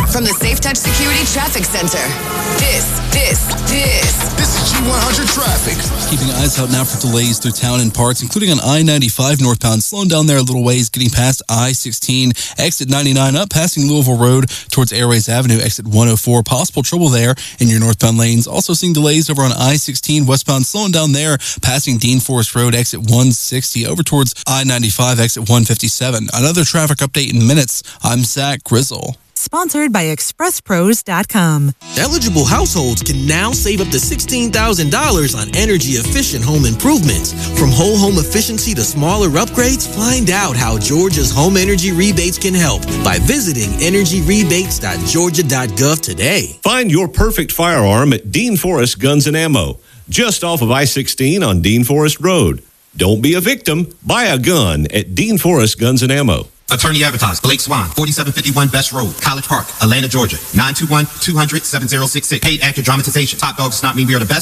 from the Safe Touch Security Traffic Center. This is G100 traffic. Keeping eyes out now for delays through town in parts, including on I-95 northbound, slowing down there a little ways, getting past I-16, exit 99 up, passing Louisville Road towards Airways Avenue, exit 104. Possible trouble there in your northbound lanes. Also seeing delays over on I-16 westbound, slowing down there, passing Dean Forest Road, exit 160, over towards I-95, exit 157. Another traffic update in minutes. I'm Zach Grizzle. Sponsored by ExpressPros.com. Eligible households can now save up to $16,000 on energy-efficient home improvements. From whole home efficiency to smaller upgrades, find out how Georgia's home energy rebates can help by visiting energyrebates.georgia.gov today. Find your perfect firearm at Dean Forest Guns and Ammo, just off of I-16 on Dean Forest Road. Don't be a victim. Buy a gun at Dean Forest Guns and Ammo. Attorney advertised. Blake Swan, 4751 Best Road, College Park, Atlanta, Georgia. 921-200-7066. Paid actor dramatization. Top Dog does not mean we are the best.